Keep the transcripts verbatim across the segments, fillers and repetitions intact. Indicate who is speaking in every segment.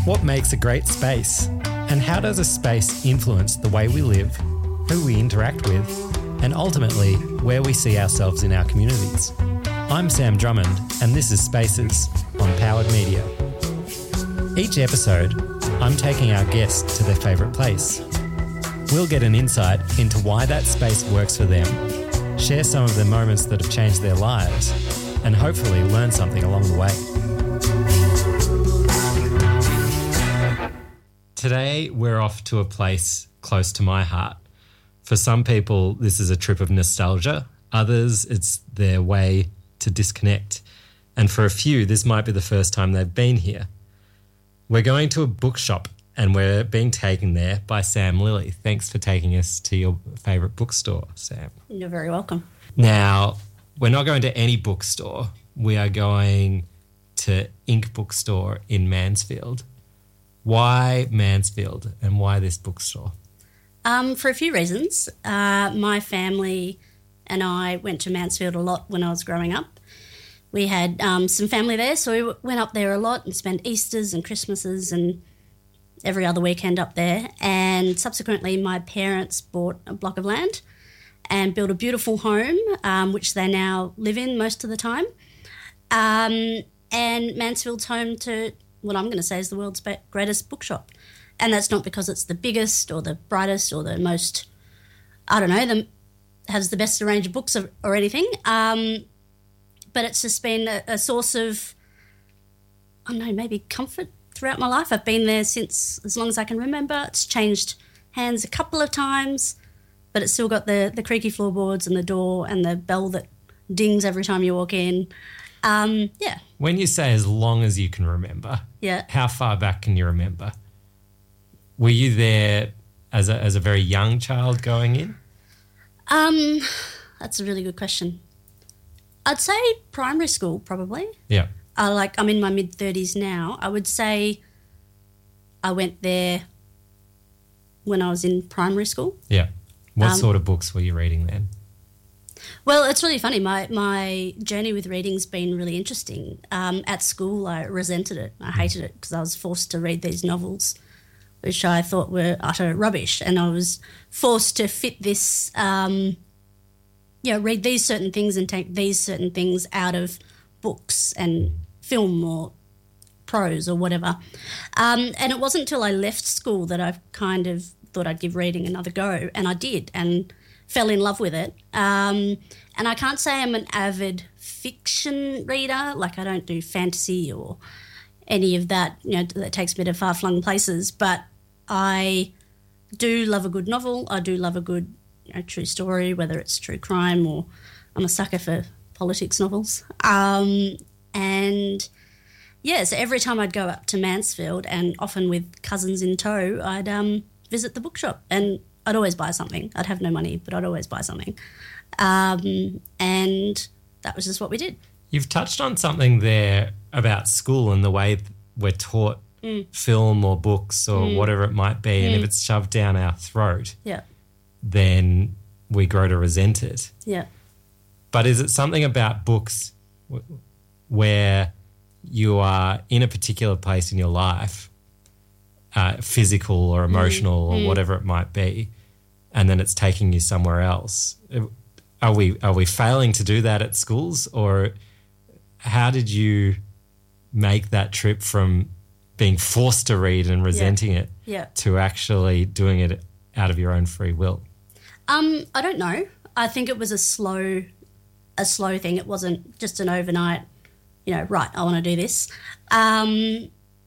Speaker 1: What makes a great space? And how does a space influence the way we live, who we interact with, and ultimately where we see ourselves in our communities? I'm Sam Drummond, and this is Spaces on Powered Media. Each episode, I'm taking our guests to their favourite place. We'll get an insight into why that space works for them, share some of the moments that have changed their lives, and hopefully learn something along the way. Today, we're off to a place close to my heart. For some people, this is a trip of nostalgia. Others, it's their way to disconnect. And for a few, this might be the first time they've been here. We're going to a bookshop and we're being taken there by Sam Lilly. Thanks for taking us to your favourite bookstore, Sam.
Speaker 2: You're very welcome.
Speaker 1: Now, we're not going to any bookstore. We are going to Ink Bookstore in Mansfield. Why Mansfield and why this bookstore?
Speaker 2: Um, for a few reasons. Uh, my family and I went to Mansfield a lot when I was growing up. We had um, some family there, so we went up there a lot and spent Easters and Christmases and every other weekend up there. And subsequently, my parents bought a block of land and built a beautiful home, um, which they now live in most of the time. Um, and Mansfield's home to what I'm going to say is the world's greatest bookshop. And that's not because it's the biggest or the brightest or the most, I don't know, the, has the best range of books or, or anything. Um, but it's just been a, a source of, I don't know, maybe comfort throughout my life. I've been there since as long as I can remember. It's changed hands a couple of times, but it's still got the, the creaky floorboards and the door and the bell that dings every time you walk in. Um, yeah.
Speaker 1: When you say as long as you can remember,
Speaker 2: yeah,
Speaker 1: how far back can you remember? Were you there as a as a very young child going in?
Speaker 2: Um, that's a really good question. I'd say primary school probably.
Speaker 1: Yeah.
Speaker 2: Uh, like I'm in my mid-thirties now. I would say I went there when I was in primary school.
Speaker 1: Yeah. What
Speaker 2: Um,
Speaker 1: sort of books were you reading then?
Speaker 2: Well, it's really funny. My my journey with reading's been really interesting. Um, at school, I resented it. I hated it because I was forced to read these novels, which I thought were utter rubbish, and I was forced to fit this, um, you know, read these certain things and take these certain things out of books and film or prose or whatever. Um, and it wasn't until I left school that I kind of thought I'd give reading another go, and I did, and fell in love with it. Um, and I can't say I'm an avid fiction reader. Like I don't do fantasy or any of that, you know, that takes me to far-flung places. But I do love a good novel. I do love a good, you know, true story, whether it's true crime or I'm a sucker for politics novels. Um, and, yeah, so every time I'd go up to Mansfield, and often with cousins in tow, I'd um, visit the bookshop, and I'd always buy something. I'd have no money, but I'd always buy something. Um, and that was just what we did.
Speaker 1: You've touched on something there about school and the way we're taught mm. film or books or mm. whatever it might be, mm. and if it's shoved down our throat,
Speaker 2: yeah,
Speaker 1: then we grow to resent it.
Speaker 2: Yeah.
Speaker 1: But is it something about books w- where you are in a particular place in your life, Uh, physical or emotional mm. or
Speaker 2: mm.
Speaker 1: whatever it might be, and then it's taking you somewhere else? Are we are we failing to do that at schools, or how did you make that trip from being forced to read and resenting
Speaker 2: yeah.
Speaker 1: it
Speaker 2: yeah.
Speaker 1: to actually doing it out of your own free will?
Speaker 2: Um, I don't know. I think it was a slow, a slow thing. It wasn't just an overnight, you know, right, I want to do this. Um,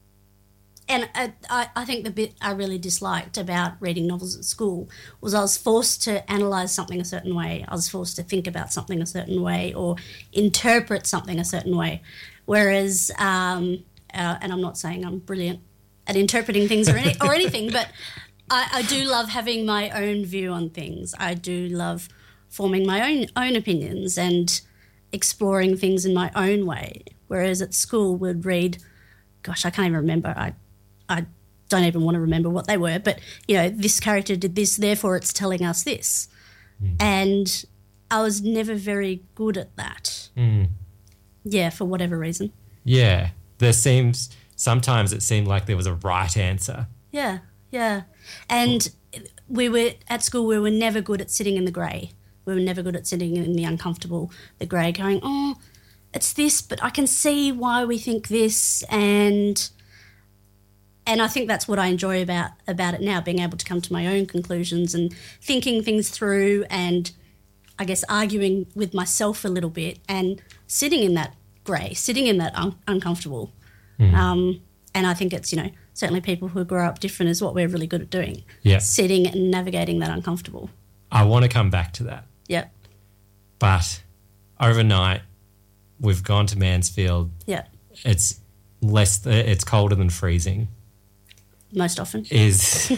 Speaker 2: And I, I think the bit I really disliked about reading novels at school was I was forced to analyse something a certain way. I was forced to think about something a certain way or interpret something a certain way. Whereas, um, uh, and I'm not saying I'm brilliant at interpreting things or, any, or anything, but I, I do love having my own view on things. I do love forming my own own opinions and exploring things in my own way. Whereas at school we'd read, gosh, I can't even remember. I I don't even want to remember what they were, but, you know, this character did this, therefore it's telling us this. Mm. And I was never very good at that.
Speaker 1: Mm.
Speaker 2: Yeah, for whatever reason.
Speaker 1: Yeah. There seems sometimes it seemed like there was a right answer.
Speaker 2: Yeah, yeah. And we were, at school, we were never good at sitting in the grey. We were never good at sitting in the uncomfortable, the grey, going, oh, it's this, but I can see why we think this. And and I think that's what I enjoy about, about it now, being able to come to my own conclusions and thinking things through and, I guess, arguing with myself a little bit and sitting in that grey, sitting in that un- uncomfortable. Mm. Um, and I think it's, you know, certainly people who grow up different is what we're really good at doing.
Speaker 1: Yeah.
Speaker 2: Sitting and navigating that uncomfortable.
Speaker 1: I want to come back to that.
Speaker 2: Yeah.
Speaker 1: But overnight, we've gone to Mansfield.
Speaker 2: Yeah.
Speaker 1: It's less, th- it's colder than freezing.
Speaker 2: Most often.
Speaker 1: Is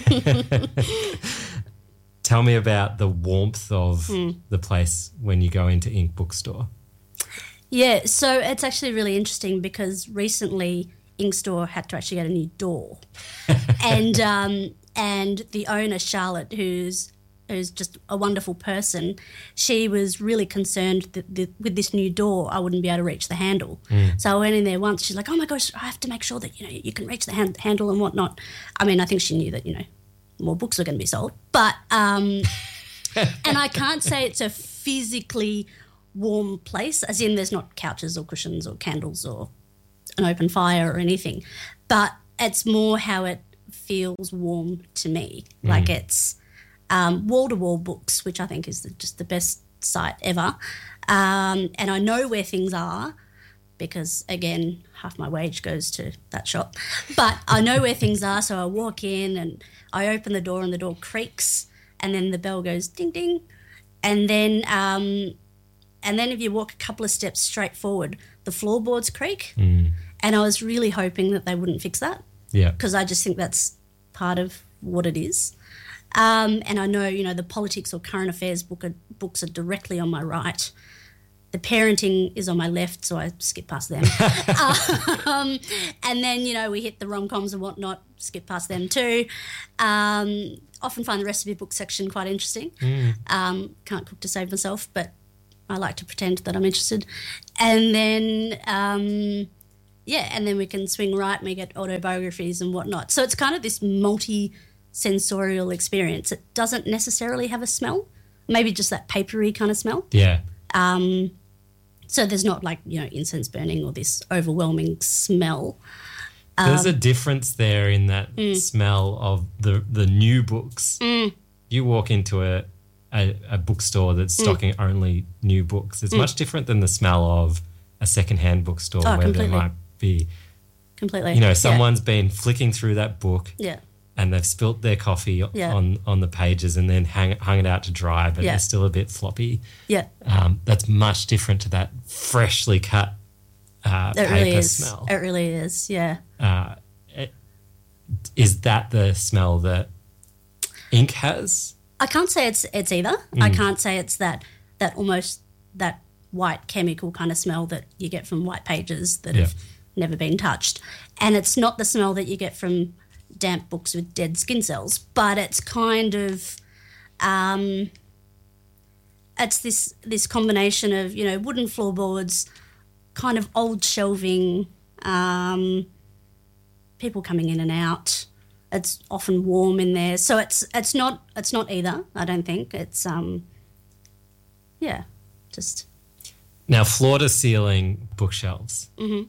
Speaker 1: tell me about the warmth of mm. the place when you go into Ink Bookstore.
Speaker 2: Yeah, so it's actually really interesting because recently Ink Store had to actually get a new door. and um, and the owner, Charlotte, who's who's just a wonderful person, she was really concerned that the, with this new door I wouldn't be able to reach the handle. Mm. So I went in there once. She's like, oh, my gosh, I have to make sure that, you know, you can reach the hand, handle and whatnot. I mean, I think she knew that, you know, more books were going to be sold. But um, and I can't say it's a physically warm place, as in there's not couches or cushions or candles or an open fire or anything. But it's more how it feels warm to me. Mm. Like it's um, wall-to-wall books, which I think is the, just the best site ever. Um, and I know where things are because, again, half my wage goes to that shop. But I know where things are, so I walk in and I open the door and the door creaks and then the bell goes ding, ding. And then um, and then if you walk a couple of steps straight forward, the floorboards creak.
Speaker 1: Mm.
Speaker 2: And I was really hoping that they wouldn't fix that.
Speaker 1: Yeah.
Speaker 2: Because I just think that's part of what it is. Um, and I know, you know, the politics or current affairs book are, books are directly on my right. The parenting is on my left, so I skip past them. um, and then, you know, we hit the rom-coms and whatnot, skip past them too. Um, often find the recipe book section quite interesting.
Speaker 1: Mm.
Speaker 2: Um, can't cook to save myself, but I like to pretend that I'm interested. And then... Um, Yeah, and then we can swing right and we get autobiographies and whatnot. So it's kind of this multi-sensorial experience. It doesn't necessarily have a smell, maybe just that papery kind of smell.
Speaker 1: Yeah.
Speaker 2: Um, so there's not like, you know, incense burning or this overwhelming smell.
Speaker 1: There's
Speaker 2: um,
Speaker 1: a difference there in that
Speaker 2: mm.
Speaker 1: smell of the, the new books.
Speaker 2: Mm.
Speaker 1: You walk into a, a, a bookstore that's stocking mm. only new books. It's mm. much different than the smell of a secondhand bookstore
Speaker 2: oh,
Speaker 1: where
Speaker 2: completely.
Speaker 1: there might be,
Speaker 2: completely.
Speaker 1: you know, someone's
Speaker 2: yeah.
Speaker 1: been flicking through that book
Speaker 2: yeah.
Speaker 1: and they've spilt their coffee
Speaker 2: yeah.
Speaker 1: on, on the pages and then hang, hung it out to dry, but
Speaker 2: yeah.
Speaker 1: they're still a bit floppy.
Speaker 2: Yeah.
Speaker 1: Um, that's much different to that freshly cut uh,
Speaker 2: it
Speaker 1: paper
Speaker 2: really is.
Speaker 1: smell.
Speaker 2: It really is, yeah.
Speaker 1: Uh, it, is that the smell that ink has?
Speaker 2: I can't say it's it's either. Mm. I can't say it's that that almost that white chemical kind of smell that you get from white pages that
Speaker 1: yeah.
Speaker 2: have never been touched. And it's not the smell that you get from damp books with dead skin cells, but it's kind of um, it's this this combination of, you know, wooden floorboards, kind of old shelving, um, people coming in and out. It's often warm in there. So it's it's not it's not either, I don't think. It's um yeah, just
Speaker 1: now floor to ceiling bookshelves.
Speaker 2: Mm-hmm.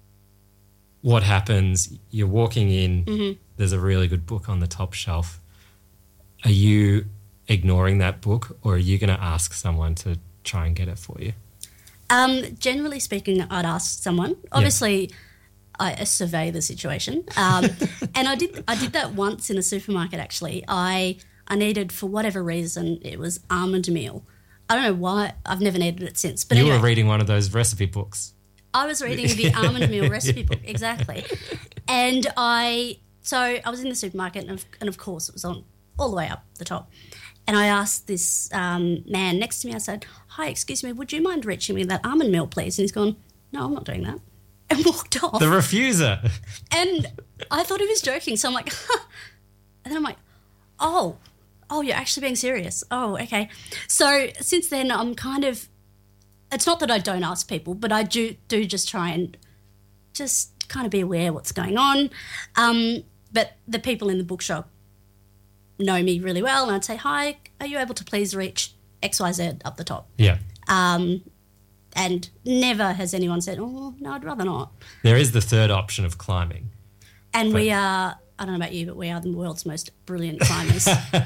Speaker 1: What happens? You're walking in,
Speaker 2: mm-hmm.
Speaker 1: there's a really good book on the top shelf. Are you ignoring that book or are you going to ask someone to try and get it for you?
Speaker 2: Um, generally speaking, I'd ask someone. Obviously, yeah. I survey the situation. Um, and I did I did that once in a supermarket, actually. I I needed, for whatever reason, it was almond meal. I don't know why. I've never needed it since. But
Speaker 1: you
Speaker 2: anyway,
Speaker 1: were reading one of those recipe books.
Speaker 2: I was reading the almond meal recipe book, exactly. And I, so I was in the supermarket and of, and of course it was on all the way up the top. And I asked this um, man next to me, I said, hi, excuse me, would you mind reaching me that almond meal, please? And he's gone, no, I'm not doing that. And walked off.
Speaker 1: The refuser.
Speaker 2: And I thought he was joking. So I'm like, huh. And then I'm like, oh, oh, you're actually being serious. Oh, okay. So since then I'm kind of, it's not that I don't ask people, but I do do just try and just kind of be aware what's going on. Um, but the people in the bookshop know me really well, and I'd say, hi, are you able to please reach X Y Z up the top?
Speaker 1: Yeah.
Speaker 2: Um, and never has anyone said, oh, no, I'd rather not.
Speaker 1: There is the third option of climbing.
Speaker 2: And
Speaker 1: but-
Speaker 2: we are, I don't know about you, but we are the world's most brilliant climbers.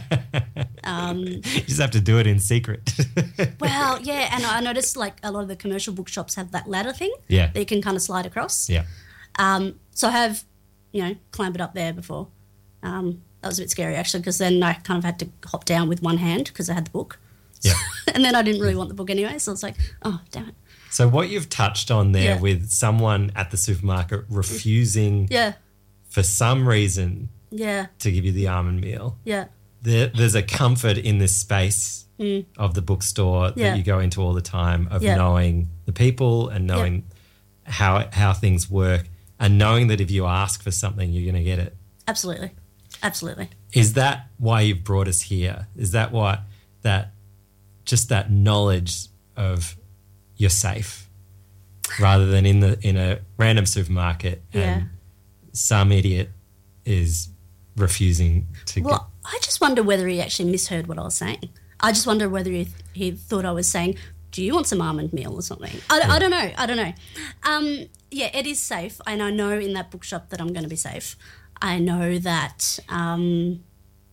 Speaker 2: um,
Speaker 1: you just have to do it in secret.
Speaker 2: well, yeah, and I noticed like a lot of the commercial bookshops have that ladder thing
Speaker 1: Yeah.
Speaker 2: that you can kind of slide across.
Speaker 1: Yeah.
Speaker 2: Um, so I have, you know, climbed it up there before. Um, that was a bit scary actually, because then I kind of had to hop down with one hand because I had the book.
Speaker 1: Yeah.
Speaker 2: And then I didn't really want the book anyway, so I was like, oh, damn it.
Speaker 1: So what you've touched on there
Speaker 2: Yeah.
Speaker 1: with someone at the supermarket refusing
Speaker 2: Yeah,
Speaker 1: for some reason
Speaker 2: yeah,
Speaker 1: to give you the almond meal,
Speaker 2: yeah,
Speaker 1: there, there's a comfort in this space of the bookstore that
Speaker 2: Yeah.
Speaker 1: you go into all the time of
Speaker 2: Yeah.
Speaker 1: knowing the people and knowing how how things work and knowing that if you ask for something, you're going to get it.
Speaker 2: absolutely, absolutely.
Speaker 1: Is that why you've brought us here? Is that what that just that knowledge of you're safe rather than in the in a random supermarket and
Speaker 2: Yeah.
Speaker 1: some idiot is refusing to get
Speaker 2: Well, I just wonder whether he actually misheard what I was saying. I just wonder whether he, he thought I was saying, do you want some almond meal or something? I, I don't know. I don't know. Um, yeah, it is safe. And I know in that bookshop that I'm going to be safe. I know that, um,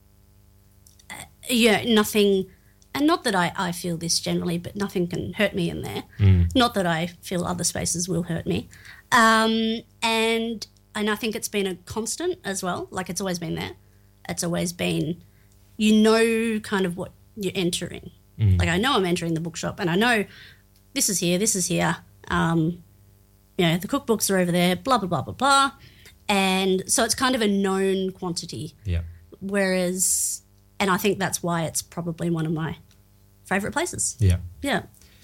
Speaker 2: uh, yeah, nothing, and not that I, I feel this generally, but nothing can hurt me in there.
Speaker 1: Mm.
Speaker 2: Not that I feel other spaces will hurt me. Um, and and I think it's been a constant as well. Like it's always been there. It's always been, you know, kind of what you're entering.
Speaker 1: Mm.
Speaker 2: Like I know I'm entering the bookshop and I know this is here, this is here. Um, you know, the cookbooks are over there, blah, blah, blah, blah, blah. And so it's kind of a known quantity.
Speaker 1: Yeah.
Speaker 2: Whereas, and I think that's why it's probably one of my favourite places.
Speaker 1: Yeah.
Speaker 2: Yeah.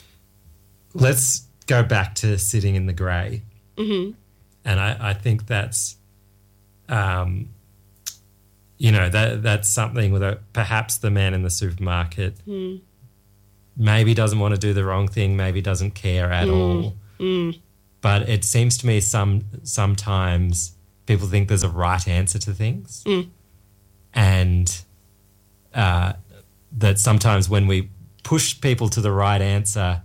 Speaker 1: Let's go back to sitting in the grey.
Speaker 2: Mm-hmm.
Speaker 1: And I, I think that's, um, you know, that that's something that perhaps the man in the supermarket
Speaker 2: Mm.
Speaker 1: maybe doesn't want to do the wrong thing, maybe doesn't care at all.
Speaker 2: Mm.
Speaker 1: But it seems to me some sometimes people think there's a right answer to things.
Speaker 2: Mm.
Speaker 1: And uh, that sometimes when we push people to the right answer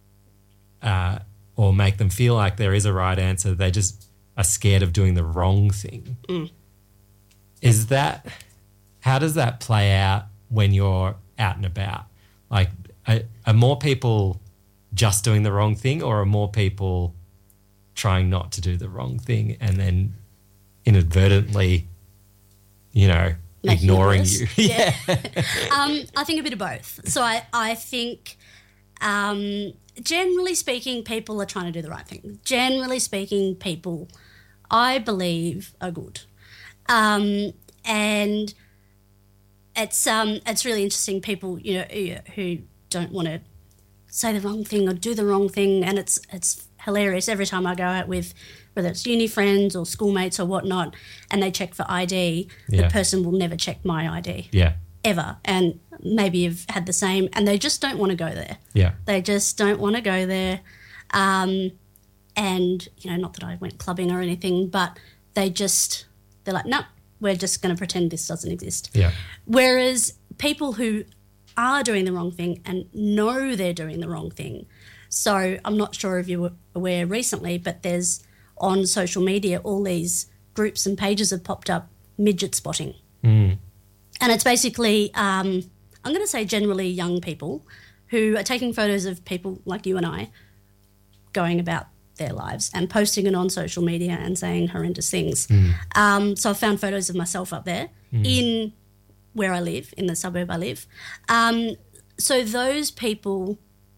Speaker 1: uh, or make them feel like there is a right answer, they just are scared of doing the wrong thing.
Speaker 2: Mm.
Speaker 1: Is that, how does that play out when you're out and about? Like, are, are more people just doing the wrong thing, or are more people trying not to do the wrong thing and then inadvertently, you know,
Speaker 2: Making it
Speaker 1: ignoring
Speaker 2: worse.
Speaker 1: you?
Speaker 2: Yeah. um, I think a bit of both. So I, I think, um, generally speaking, people are trying to do the right thing. Generally speaking, people, I believe, are good. Um, and it's um, it's really interesting. People, you know, who, who don't want to say the wrong thing or do the wrong thing, and it's it's hilarious every time I go out with whether it's uni friends or schoolmates or whatnot, and they check for I D.
Speaker 1: Yeah.
Speaker 2: The person will never check my I D
Speaker 1: Yeah,
Speaker 2: ever, and maybe you've had the same, and they just don't want to go there.
Speaker 1: yeah,
Speaker 2: They just don't want to go there. Um, and, you know, not that I went clubbing or anything, but they just, they're like, no, we're just going to pretend this doesn't exist.
Speaker 1: yeah,
Speaker 2: Whereas people who are doing the wrong thing and know they're doing the wrong thing. So I'm not sure if you were aware recently, but there's on social media all these groups and pages have popped up, midget spotting.
Speaker 1: mm.
Speaker 2: And it's basically, um, I'm going to say generally young people who are taking photos of people like you and I going about their lives and posting it on social media and saying horrendous things.
Speaker 1: Mm.
Speaker 2: Um, so I found photos of myself up there
Speaker 1: Mm.
Speaker 2: in where I live, in the suburb I live. Um, so those people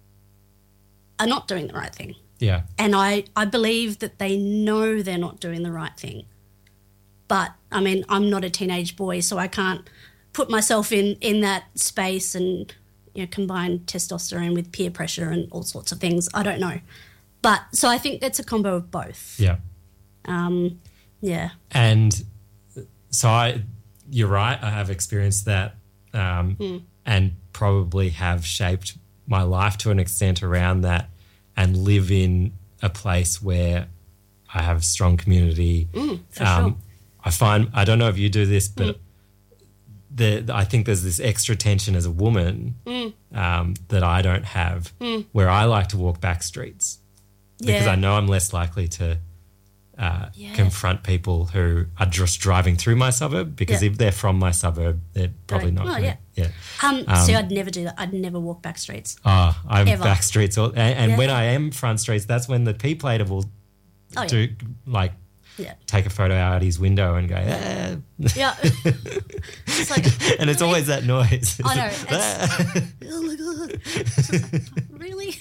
Speaker 2: are not doing the right thing.
Speaker 1: yeah,
Speaker 2: And I, I believe that they know they're not doing the right thing. But, I mean, I'm not a teenage boy, so I can't put myself in, in that space and, you know, combine testosterone with peer pressure and all sorts of things. I don't know. But, so I think it's a combo of both.
Speaker 1: yeah.
Speaker 2: Um, yeah.
Speaker 1: And so I, you're right, I have experienced that um,
Speaker 2: Mm.
Speaker 1: and probably have shaped my life to an extent around that and live in a place where I have strong community.
Speaker 2: Mm, for
Speaker 1: um,
Speaker 2: sure.
Speaker 1: I find, I don't know if you do this, but
Speaker 2: Mm.
Speaker 1: the, I think there's this extra tension as a woman
Speaker 2: Mm.
Speaker 1: um, that I don't have,
Speaker 2: Mm.
Speaker 1: where I like to walk back streets because
Speaker 2: Yeah.
Speaker 1: I know I'm less likely to uh,
Speaker 2: Yeah.
Speaker 1: confront people who are just driving through my suburb, because
Speaker 2: Yeah.
Speaker 1: if they're from my suburb, they're probably
Speaker 2: Right.
Speaker 1: not.
Speaker 2: Oh,
Speaker 1: gonna,
Speaker 2: yeah.
Speaker 1: yeah.
Speaker 2: Um,
Speaker 1: Um,
Speaker 2: see, I'd never do that. I'd never walk back streets.
Speaker 1: Oh, I'm
Speaker 2: Ever.
Speaker 1: back streets. All, and and
Speaker 2: Yeah.
Speaker 1: when I am front streets, that's when the P plater will
Speaker 2: Oh, yeah.
Speaker 1: do, like,
Speaker 2: Yeah.
Speaker 1: take a photo out his window and go, ah.
Speaker 2: Yeah. It's like,
Speaker 1: and it's always that noise.
Speaker 2: I know.
Speaker 1: Ah.
Speaker 2: oh my God. It's just like, really?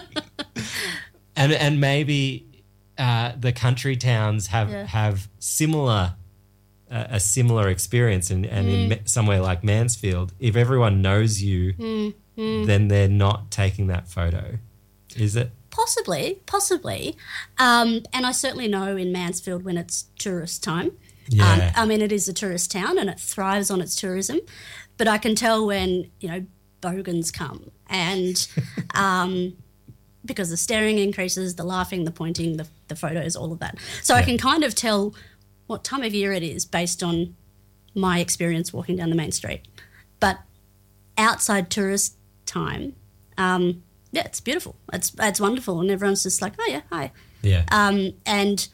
Speaker 1: and and maybe uh, the country towns have
Speaker 2: Yeah.
Speaker 1: have similar uh, a similar experience, and, and in
Speaker 2: Mm.
Speaker 1: Ma- somewhere like Mansfield, if everyone knows you,
Speaker 2: Mm, mm.
Speaker 1: then they're not taking that photo, is it?
Speaker 2: Possibly, possibly. Um, and I certainly know in Mansfield when it's tourist time.
Speaker 1: Yeah.
Speaker 2: Um, I mean, it is a tourist town and it thrives on its tourism. But I can tell when, you know, bogans come and um, because the staring increases, the laughing, the pointing, the, the photos, all of that. So I
Speaker 1: Yeah.
Speaker 2: can kind of tell what time of year it is based on my experience walking down the main street. But outside tourist time, um, yeah, it's beautiful. It's it's wonderful, and everyone's just like, oh yeah, hi,
Speaker 1: Yeah.
Speaker 2: um, and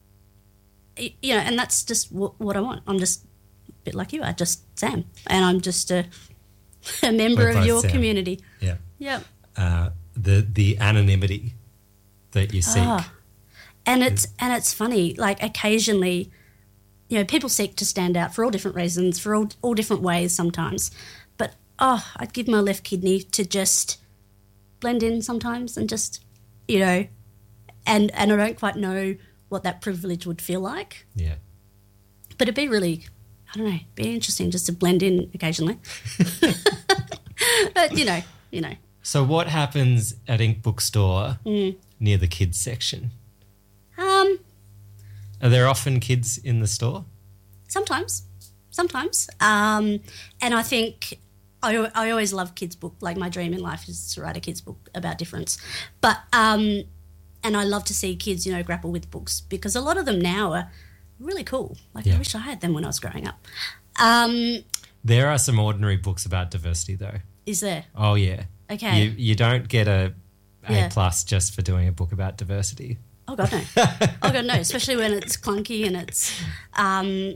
Speaker 2: y- you know, and that's just w- what I want. I'm just a bit like you are, just Sam, and I'm just a, a member
Speaker 1: We're
Speaker 2: of
Speaker 1: both
Speaker 2: your
Speaker 1: Sam.
Speaker 2: community.
Speaker 1: yeah.
Speaker 2: Yeah,
Speaker 1: Uh, the the anonymity that you seek.
Speaker 2: Ah. and it's and it's funny. Like occasionally, you know, people seek to stand out for all different reasons, for all all different ways sometimes. But oh, I'd give my left kidney to just blend in sometimes and just, you know, and and I don't quite know what that privilege would feel like,
Speaker 1: Yeah.
Speaker 2: but it'd be really, I don't know, be interesting just to blend in occasionally. But you know, you know,
Speaker 1: So what happens at Ink Bookstore
Speaker 2: Mm.
Speaker 1: near the kids section?
Speaker 2: um,
Speaker 1: Are there often kids in the store?
Speaker 2: sometimes, sometimes, um, and I think I I always love kids' book. Like my dream in life is to write a kids' book about difference, but um, and I love to see kids, you know, grapple with books because a lot of them now are really cool. Like
Speaker 1: Yeah.
Speaker 2: I wish I had them when I was growing up. Um,
Speaker 1: There are some ordinary books about diversity, though.
Speaker 2: is there?
Speaker 1: Oh yeah.
Speaker 2: Okay.
Speaker 1: You you don't get a A
Speaker 2: Yeah.
Speaker 1: plus just for doing a book about diversity.
Speaker 2: Oh God, no. Oh God, no. Especially when it's clunky and it's, um,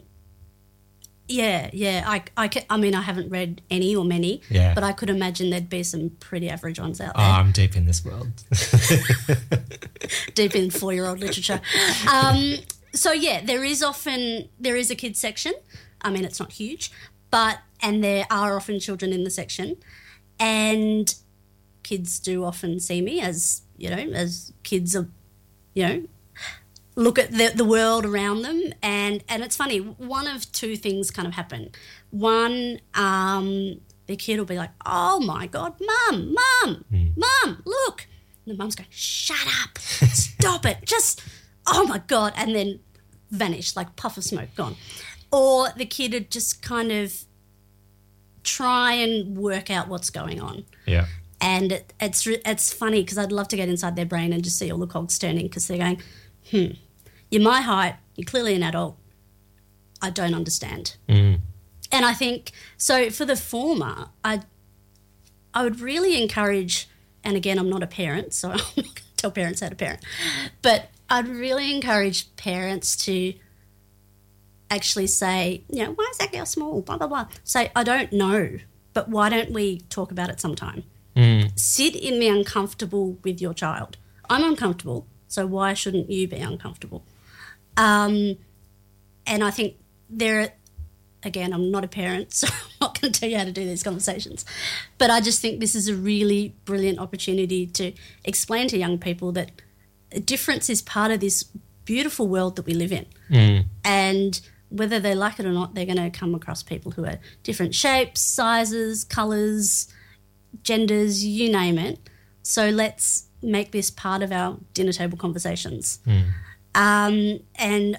Speaker 2: yeah, yeah. I, I, ca- I mean, I haven't read any or many,
Speaker 1: Yeah.
Speaker 2: but I could imagine there'd be some pretty average ones out
Speaker 1: Oh,
Speaker 2: there,
Speaker 1: I'm deep in this world.
Speaker 2: deep in four-year-old literature. Um, so yeah, there is often there is a kids section. I mean, it's not huge, but and there are often children in the section, and kids do often see me as you know as kids are, you know. Look at the, the world around them, and, and it's funny, one of two things kind of happen. One, um, the kid will be like, oh my God, Mum, Mum,
Speaker 1: Mm.
Speaker 2: Mum, look. And the mum's going, shut up, stop it, just, oh my God, and then vanish like puff of smoke, gone. Or the kid would just kind of try and work out what's going on.
Speaker 1: Yeah.
Speaker 2: And it, it's re- it's funny because I'd love to get inside their brain and just see all the cogs turning because they're going, hmm, you're my height, you're clearly an adult, I don't understand.
Speaker 1: Mm.
Speaker 2: And I think, so for the former, I I would really encourage, and again, I'm not a parent, so I'm not going to tell parents how to parent, but I'd really encourage parents to actually say, you know, why is that girl small, blah, blah, blah. Say, I don't know, but why don't we talk about it sometime?
Speaker 1: Mm.
Speaker 2: Sit in the uncomfortable with your child. I'm uncomfortable, so why shouldn't you be uncomfortable? Um, and I think there, again, I'm not a parent, so I'm not going to tell you how to do these conversations. But I just think this is a really brilliant opportunity to explain to young people that difference is part of this beautiful world that we live in.
Speaker 1: Mm.
Speaker 2: And whether they like it or not, they're going to come across people who are different shapes, sizes, colours, genders, you name it. So let's make this part of our dinner table conversations.
Speaker 1: Mm.
Speaker 2: Um, and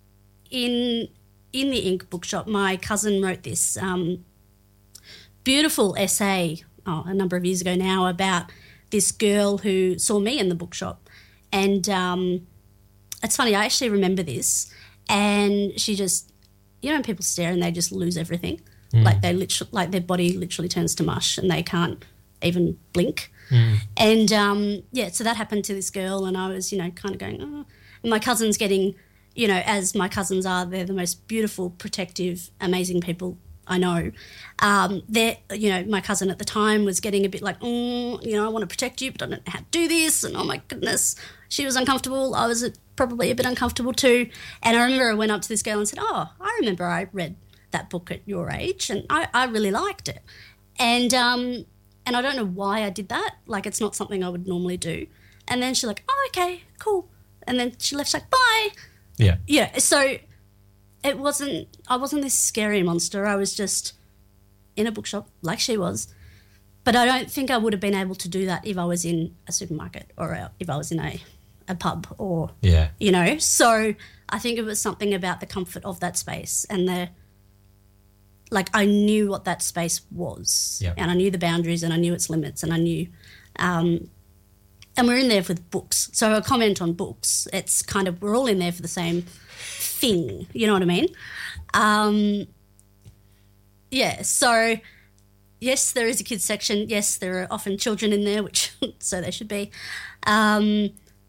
Speaker 2: in in the Ink bookshop, my cousin wrote this um, beautiful essay oh, a number of years ago now about this girl who saw me in the bookshop and um, it's funny, I actually remember this, and she just, you know, when people stare and they just lose everything, mm. like they literally, like their body literally turns to mush and they can't even blink. Mm. And um, yeah, so that happened to this girl, and I was, you know, kind of going, oh. And my cousin's getting, you know, as my cousins are, they're the most beautiful, protective, amazing people I know. Um, they're, you know, my cousin at the time was getting a bit like, mm, you know, I want to protect you, but I don't know how to do this. And oh my goodness, she was uncomfortable. I was probably a bit uncomfortable too. And I remember I went up to this girl and said, oh, I remember I read that book at your age, and I, I really liked it. And um, and I don't know why I did that. Like, it's not something I would normally do. And then she's like, oh, okay, cool. And then she left, she's like, bye.
Speaker 1: Yeah.
Speaker 2: Yeah, so it wasn't, I wasn't this scary monster. I was just in a bookshop like she was. But I don't think I would have been able to do that if I was in a supermarket or a, if I was in a, a pub or,
Speaker 1: yeah,
Speaker 2: you know. So I think it was something about the comfort of that space and the, like, I knew what that space was.
Speaker 1: Yep.
Speaker 2: And I knew the boundaries and I knew its limits and I knew, um, and we're in there with books. So a comment on books, it's kind of, we're all in there for the same thing, you know what I mean? Um, yeah, so yes, there is a kids section. Yes, there are often children in there, which so they should be. Um,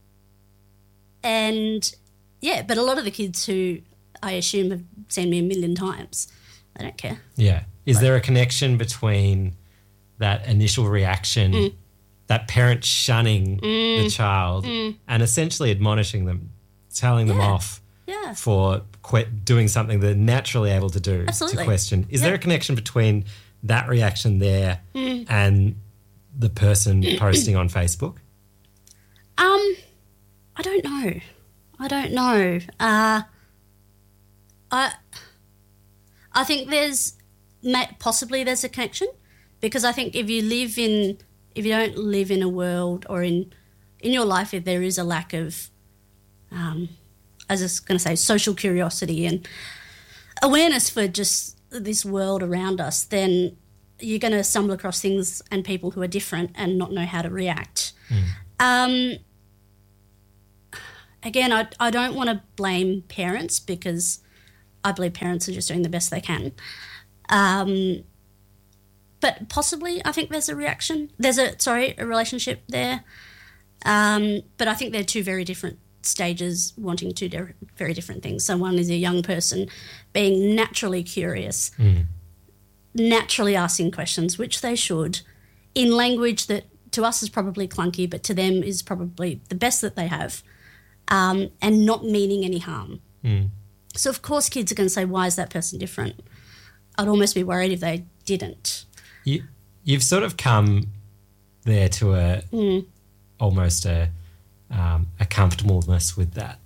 Speaker 2: and yeah, but a lot of the kids who I assume have seen me a million times, they don't care.
Speaker 1: Yeah. Is like, there a connection between that initial reaction, mm. that parent shunning mm. the child mm. and essentially admonishing them, telling them
Speaker 2: yeah.
Speaker 1: off
Speaker 2: yeah.
Speaker 1: for que- doing something they're naturally able to do,
Speaker 2: Absolutely.
Speaker 1: to question? Is yeah. there a connection between that reaction there
Speaker 2: mm.
Speaker 1: and the person posting on Facebook?
Speaker 2: Um, I don't know. I don't know. Uh, I I think there's possibly there's a connection, because I think if you live in if you don't live in a world or in in your life, if there is a lack of, um, I was going to say, social curiosity and awareness for just this world around us, then you're going to stumble across things and people who are different and not know how to react.
Speaker 1: Mm.
Speaker 2: Um, again, I, I don't want to blame parents, because I believe parents are just doing the best they can. Um, but possibly I think there's a reaction. There's a, sorry, a relationship there. Um, but I think they're two very different stages, wanting two de- very different things. So one is a young person being naturally curious,
Speaker 1: mm.
Speaker 2: naturally asking questions, which they should, in language that to us is probably clunky, but to them is probably the best that they have, um, and not meaning any harm.
Speaker 1: Mm.
Speaker 2: So, of course, kids are going to say, why is that person different? I'd almost be worried if they didn't.
Speaker 1: You, you've sort of come there to a
Speaker 2: mm.
Speaker 1: almost a um, a comfortableness with that.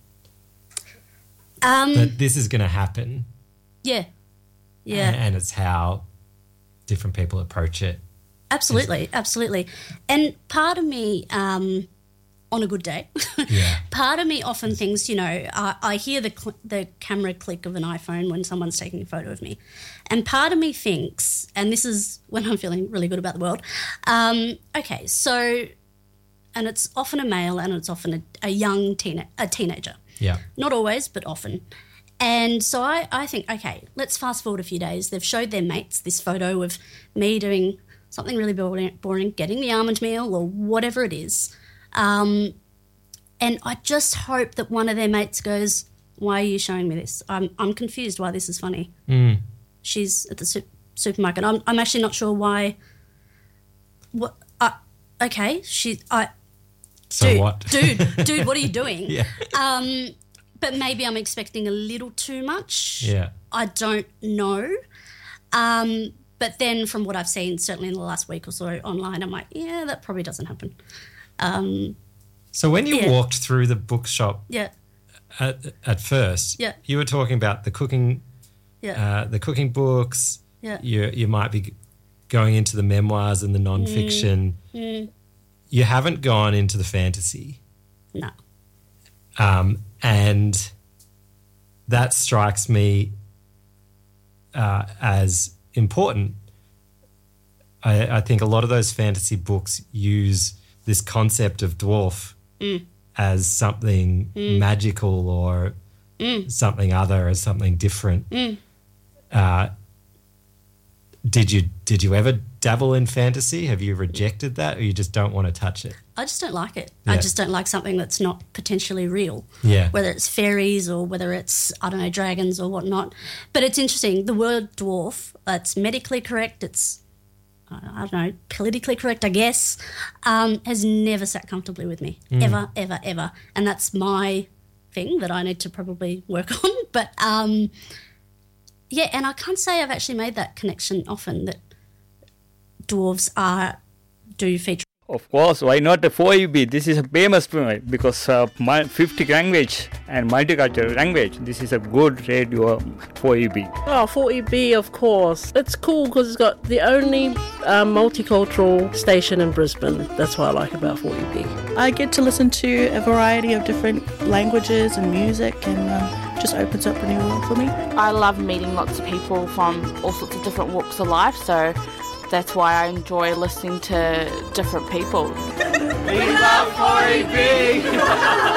Speaker 2: Um,
Speaker 1: that this is going to happen.
Speaker 2: Yeah. Yeah.
Speaker 1: And, and it's how different people approach it.
Speaker 2: Absolutely, absolutely. And part of me, um, on a good day,
Speaker 1: yeah.
Speaker 2: part of me often thinks, you know, I, I hear the cl- the camera click of an iPhone when someone's taking a photo of me. And part of me thinks, and this is when I'm feeling really good about the world, um, okay, so, and it's often a male and it's often a, a young teen, a teenager.
Speaker 1: Yeah.
Speaker 2: Not always, but often. And so I, I think, okay, let's fast forward a few days. They've showed their mates this photo of me doing something really boring, boring getting the almond meal or whatever it is. Um, and I just hope that one of their mates goes, why are you showing me this? I'm I'm confused why this is funny.
Speaker 1: Mm.
Speaker 2: She's at the su- supermarket. I'm I'm actually not sure why. What? Uh, okay, she. I.
Speaker 1: So
Speaker 2: dude,
Speaker 1: what?
Speaker 2: dude, dude, what are you doing?
Speaker 1: Yeah.
Speaker 2: Um, but maybe I'm expecting a little too much.
Speaker 1: Yeah.
Speaker 2: I don't know. Um, but then from what I've seen, certainly in the last week or so online, I'm like, yeah, that probably doesn't happen. Um,
Speaker 1: so when you
Speaker 2: yeah.
Speaker 1: walked through the bookshop
Speaker 2: yeah.
Speaker 1: at, at first,
Speaker 2: yeah.
Speaker 1: you were talking about the cooking,
Speaker 2: yeah.
Speaker 1: uh, the cooking books.
Speaker 2: Yeah.
Speaker 1: You you might be going into the memoirs and the non-fiction.
Speaker 2: Mm. Mm.
Speaker 1: You haven't gone into the fantasy.
Speaker 2: No.
Speaker 1: Um, and that strikes me uh, as important. I, I think a lot of those fantasy books use this concept of dwarf
Speaker 2: mm.
Speaker 1: as something mm. magical or mm. something other, as something different.
Speaker 2: Mm.
Speaker 1: Uh, did you did you ever dabble in fantasy? Have you rejected that, or you just don't want to touch it?
Speaker 2: I just don't like it.
Speaker 1: Yeah.
Speaker 2: I just don't like something that's not potentially real.
Speaker 1: Yeah.
Speaker 2: Whether it's fairies or whether it's, I don't know, dragons or whatnot. But it's interesting. The word dwarf, it's medically correct. It's, I don't know, politically correct, I guess, um, has never sat comfortably with me, mm. ever, ever, ever. And that's my thing that I need to probably work on. But, um, yeah, and I can't say I've actually made that connection often, that dwarves are, do feature.
Speaker 3: Of course, why not the four E B? This is a famous film because of my fifty language and multicultural language. This is a good radio four E B.
Speaker 4: Oh, four E B, of course. It's cool because it's got the only uh, multicultural station in Brisbane. That's what I like about four E B.
Speaker 5: I get to listen to a variety of different languages and music, and um, just opens up a new world for me.
Speaker 6: I love meeting lots of people from all sorts of different walks of life, so that's why I enjoy listening to different people.
Speaker 7: We love four E B!